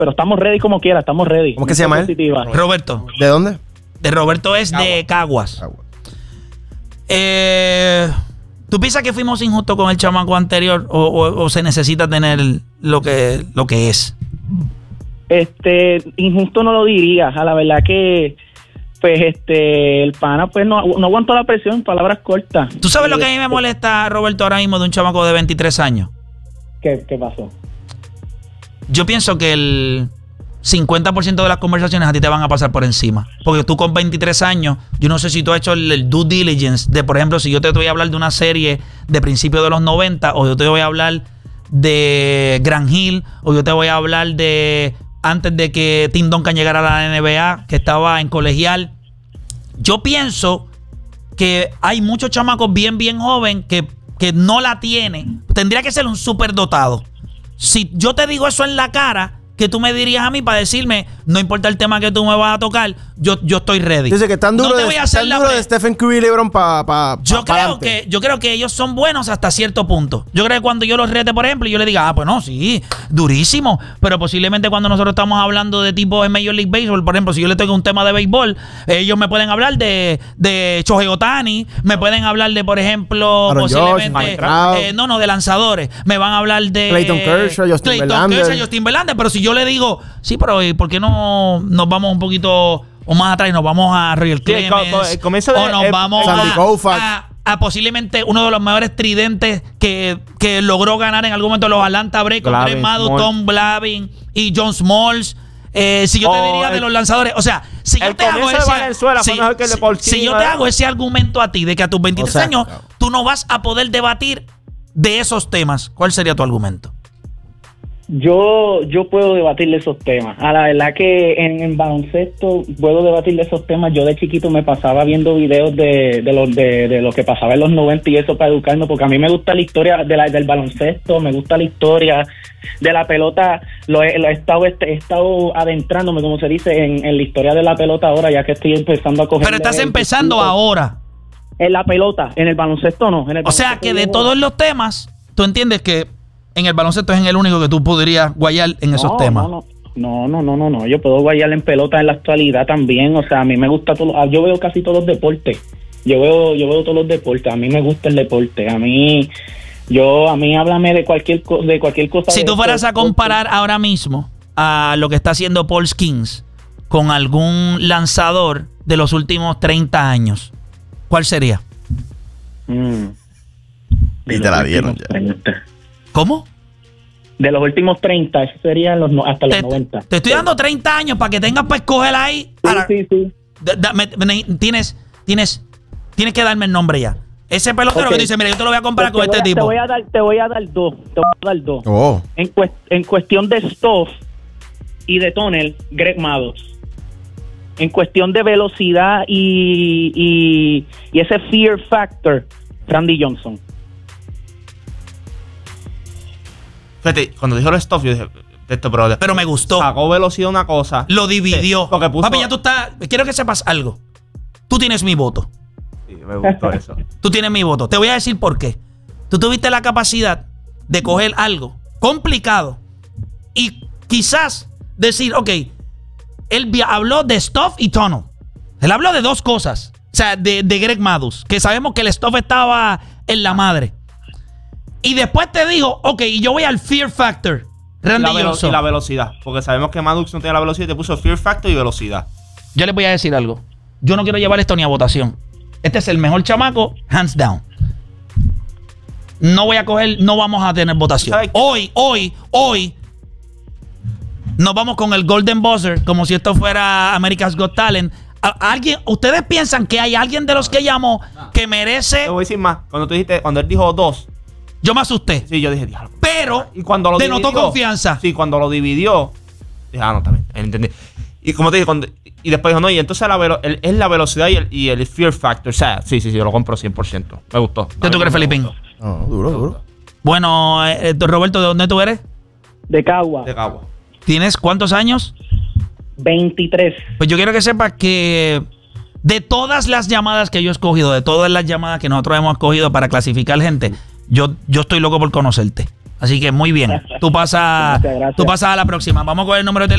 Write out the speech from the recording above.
pero estamos ready como quiera, estamos ready. ¿Cómo que se llama él? Positiva. Roberto. ¿De dónde? De Roberto es de Caguas. ¿Tú piensas que fuimos injustos con el chamaco anterior o se necesita tener lo que es? Injusto no lo diría. A la verdad que pues el pana pues no aguantó la presión, en palabras cortas. ¿Tú sabes lo que a mí me molesta, Roberto, ahora mismo de un chamaco de 23 años? ¿Qué pasó? Yo pienso que el 50% de las conversaciones a ti te van a pasar por encima. Porque tú con 23 años, yo no sé si tú has hecho el due diligence de, por ejemplo, si yo te voy a hablar de una serie de principios de los 90 o yo te voy a hablar de Grand Hill o yo te voy a hablar de antes de que Tim Duncan llegara a la NBA, que estaba en colegial. Yo pienso que hay muchos chamacos bien joven que no la tienen. Tendría que ser un superdotado. Si yo te digo eso en la cara, que tú me dirías a mí para decirme, no importa el tema que tú me vas a tocar, yo estoy ready. Dice que tan duro, no te voy a hacer de Stephen Curry y LeBron yo creo que ellos son buenos hasta cierto punto. Yo creo que cuando yo los rete, por ejemplo, y yo les diga, pues no, sí, durísimo. Pero posiblemente cuando nosotros estamos hablando de tipo en Major League Baseball, por ejemplo, si yo le toco un tema de béisbol, ellos me pueden hablar de Shohei Ohtani, me pueden hablar de, por ejemplo, Aaron posiblemente, Josh, de lanzadores. Me van a hablar de Clayton Kershaw, Justin Verlander. Pero si yo le digo, sí, pero ¿por qué no nos vamos un poquito o más atrás y nos vamos a Roger Clemens? O nos vamos a posiblemente uno de los mejores tridentes que logró ganar en algún momento los Atlanta Braves con Greg Maddux, Tom Glavine y John Smalls. Si yo te diría de los lanzadores, o sea, si yo te hago ese argumento a ti de que a tus 23 años tú no vas a poder debatir de esos temas, ¿cuál sería tu argumento? Yo puedo debatir de esos temas. A la verdad que en baloncesto puedo debatir de esos temas. Yo de chiquito me pasaba viendo videos de lo que pasaba en los 90 y eso para educarme, porque a mí me gusta la historia del baloncesto, me gusta la historia de la pelota. He estado adentrándome, como se dice, en la historia de la pelota ahora, ya que estoy empezando a coger. Pero estás empezando ahora. En la pelota, en el baloncesto no. O sea que de todos los temas, tú entiendes que en el baloncesto es en el único que tú podrías guayar en esos temas. No. Yo puedo guayar en pelota en la actualidad también. O sea, a mí me gusta todo. Yo veo casi todos los deportes. Yo veo todos los deportes. A mí me gusta el deporte. A mí háblame de cualquier cosa. Si tú fueras a comparar ahora mismo a lo que está haciendo Paul Skeens con algún lanzador de los últimos 30 años, ¿cuál sería? Y te la dieron ya. ¿Cómo? De los últimos 30, eso sería hasta los 90. Te estoy dando 30 años para que tengas para escoger ahí. Sí. Tienes que darme el nombre ya. Ese pelotero que dice, mira, yo te lo voy a comparar con este tipo. Te voy a dar dos. Oh. En cuestión de stuff y de tonel, Greg Maddux. En cuestión de velocidad y ese fear factor, Randy Johnson. Fíjate, cuando dijo los stuff, yo dije, pero me gustó. Sacó velocidad una cosa. Lo dividió. Sí, Papi, ya tú estás. Quiero que sepas algo. Tú tienes mi voto. Sí, me gustó eso. Tú tienes mi voto. Te voy a decir por qué. Tú tuviste la capacidad de coger algo complicado y quizás decir, ok, él habló de stuff y tunnel. Él habló de dos cosas. O sea, de Greg Maddux, que sabemos que el stuff estaba en la madre. Y después te digo, ok, y yo voy al fear factor. Randy Johnson. Y la velocidad. Porque sabemos que Maddux no tenía la velocidad y te puso fear factor y velocidad. Yo les voy a decir algo. Yo no quiero llevar esto ni a votación. Este es el mejor chamaco, hands down. No vamos a tener votación. Hoy, nos vamos con el Golden Buzzer, como si esto fuera America's Got Talent. ¿Ustedes piensan que hay alguien de los que llamó que merece? Te voy a decir más. Cuando él dijo dos, yo me asusté. Sí, yo dije, diablo. Pero y cuando lo denotó dividió, confianza. Sí, cuando lo dividió, dije, no, también, entendí. Y como te dije, y después dijo, no, y entonces es la velocidad y el fear factor. O sea, sí, yo lo compro 100%. Me gustó. ¿Qué tú crees, Felipín? Duro. Bueno, Roberto, ¿de dónde tú eres? De Cagua. ¿Tienes cuántos años? 23. Pues yo quiero que sepas que de todas las llamadas que yo he escogido, de todas las llamadas que nosotros hemos escogido para clasificar gente, yo estoy loco por conocerte. Así que muy bien. Tú pasas Gracias. a la próxima. Vamos con el número de teléfono.